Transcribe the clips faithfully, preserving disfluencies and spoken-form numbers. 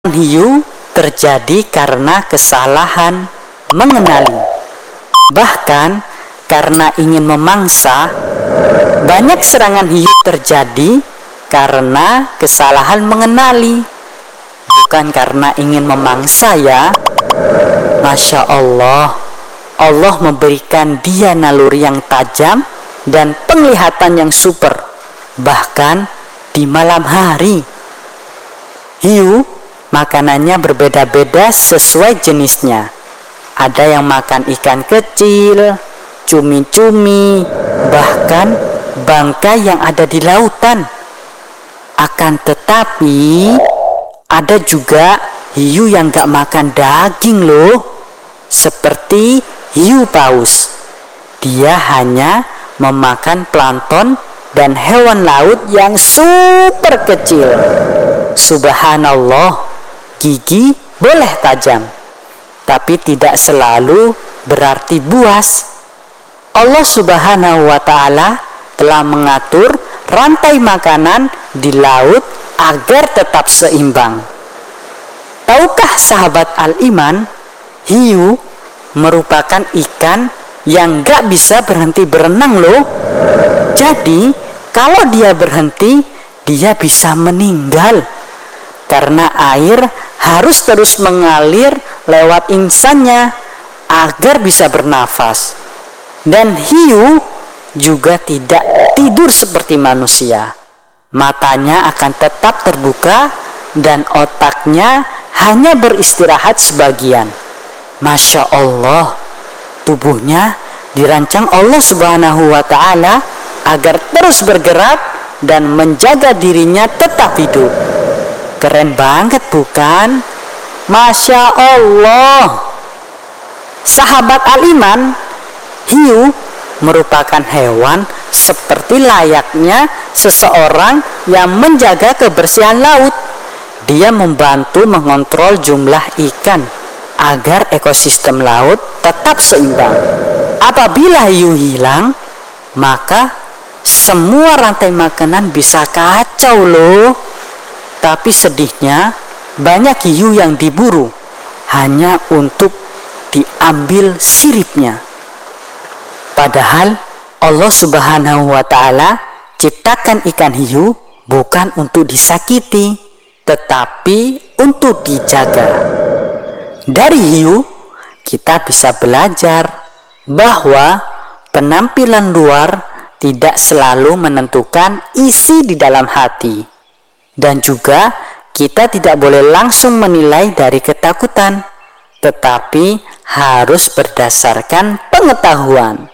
hiu terjadi karena kesalahan mengenali. Bahkan karena ingin memangsa, banyak serangan hiu terjadi karena kesalahan mengenali, bukan karena ingin memangsa ya. Masya Allah, Allah memberikan dia naluri yang tajam dan penglihatan yang super, bahkan di malam hari. Hiu makanannya berbeda-beda sesuai jenisnya. Ada yang makan ikan kecil, cumi-cumi, bahkan bangkai yang ada di lautan. Akan tetapi ada juga hiu yang gak makan daging loh, seperti hiu paus. Dia hanya memakan plankton dan hewan laut yang super kecil. Subhanallah, gigi boleh tajam, tapi tidak selalu berarti buas. Allah Subhanahu wa ta'ala telah mengatur rantai makanan di laut agar tetap seimbang. Tahukah sahabat al-iman, hiu merupakan ikan yang gak bisa berhenti berenang loh. Jadi kalau dia berhenti, dia bisa meninggal, karena air harus terus mengalir lewat insannya agar bisa bernafas. Dan hiu juga tidak tidur seperti manusia. Matanya akan tetap terbuka dan otaknya hanya beristirahat sebagian. Masya Allah, tubuhnya dirancang Allah Subhanahu wa ta'ala agar terus bergerak dan menjaga dirinya tetap hidup. Keren banget bukan? Masya Allah. Sahabat al-iman, hiu merupakan hewan seperti layaknya seseorang yang menjaga kebersihan laut. Dia membantu mengontrol jumlah ikan agar ekosistem laut tetap seimbang. Apabila hiu hilang, maka semua rantai makanan bisa kacau loh. Tapi sedihnya, banyak hiu yang diburu hanya untuk diambil siripnya. Padahal Allah Subhanahu wa ta'ala ciptakan ikan hiu bukan untuk disakiti, tetapi untuk dijaga. Dari hiu kita bisa belajar bahwa penampilan luar tidak selalu menentukan isi di dalam hati. Dan juga kita tidak boleh langsung menilai dari ketakutan, tetapi harus berdasarkan pengetahuan.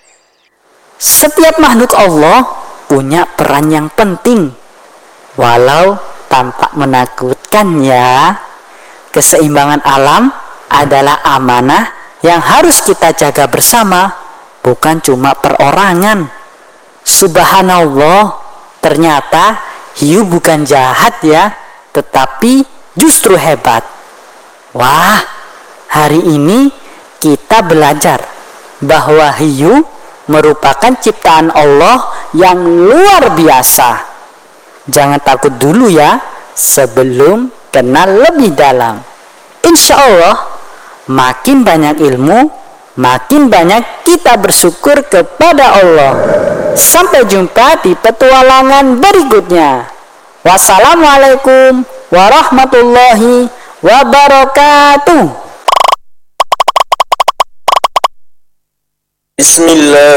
Setiap makhluk Allah punya peran yang penting, walau tampak menakutkan ya. Keseimbangan alam adalah amanah yang harus kita jaga bersama, bukan cuma perorangan. Subhanallah, ternyata hiu bukan jahat ya, tetapi justru hebat. Wah, hari ini kita belajar bahwa hiu merupakan ciptaan Allah yang luar biasa. Jangan takut dulu ya, sebelum kenal lebih dalam. Insya Allah, makin banyak ilmu, makin banyak kita bersyukur kepada Allah. Sampai jumpa di petualangan berikutnya. Wassalamualaikum warahmatullahi wabarakatuh. Bismillah.